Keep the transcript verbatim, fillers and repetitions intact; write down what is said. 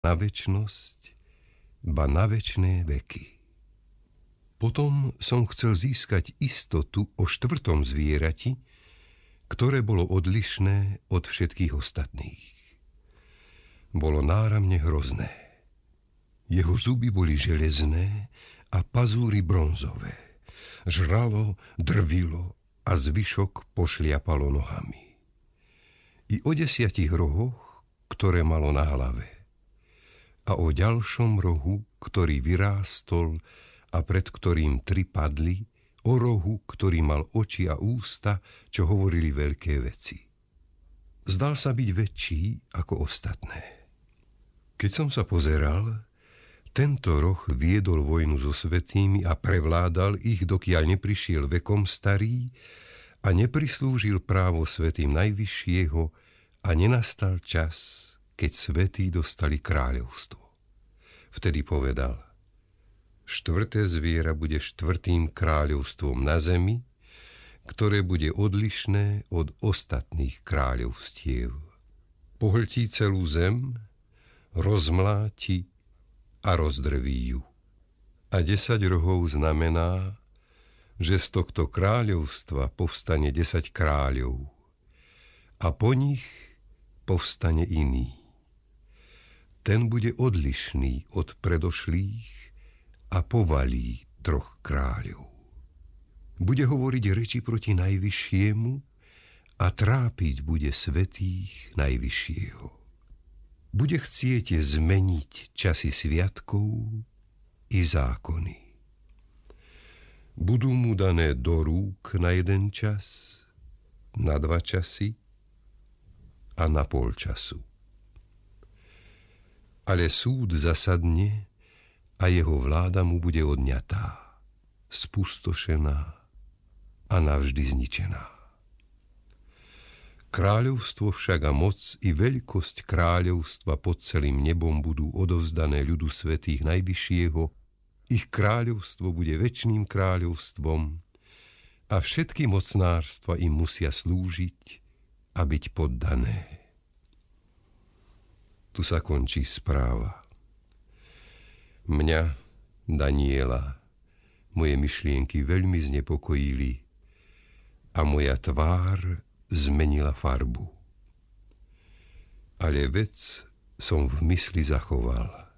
na večnosť, ba na večné veky. Potom som chcel získať istotu o štvrtom zvierati, ktoré bolo odlišné od všetkých ostatných. Bolo náramne hrozné. Jeho zuby boli železné a pazúry bronzové. Žralo, drvilo a zvyšok pošliapalo nohami. I o desiatich rohoch, ktoré malo na hlave. A o ďalšom rohu, ktorý vyrástol a pred ktorým tri padli, o rohu, ktorý mal oči a ústa, čo hovorili veľké veci. Zdal sa byť väčší ako ostatné. Keď som sa pozeral, tento roh viedol vojnu so svätými a prevládal ich, dokiaľ neprišiel vekom starý a neprislúžil právo svätým najvyššieho a nenastal čas, keď svätí dostali kráľovstvo. Vtedy povedal: štvrté zviera bude štvrtým kráľovstvom na zemi, ktoré bude odlišné od ostatných kráľovstiev. Pohltí celú zem, rozmláti a rozdrví ju. A desať rohov znamená, že z tohto kráľovstva povstane desať kráľov a po nich povstane iný. Ten bude odlišný od predošlých a povalí troch kráľov. Bude hovoriť reči proti najvyššiemu a trápiť bude svätých najvyššieho. Bude chcieť zmeniť časy sviatkov i zákony. Budú mu dané do rúk na jeden čas, na dva časy a na pol času. Ale súd zasadne a jeho vláda mu bude odňatá, spustošená a navždy zničená. Kráľovstvo však a moc i veľkosť kráľovstva pod celým nebom budú odovzdané ľudu svätých najvyššieho, ich kráľovstvo bude večným kráľovstvom a všetky mocnárstva im musia slúžiť a byť poddané. Tu sa končí správa. Mňa, Daniela, moje myšlienky veľmi znepokojili a moja tvár zmenila farbu. Ale vec som v mysli zachoval.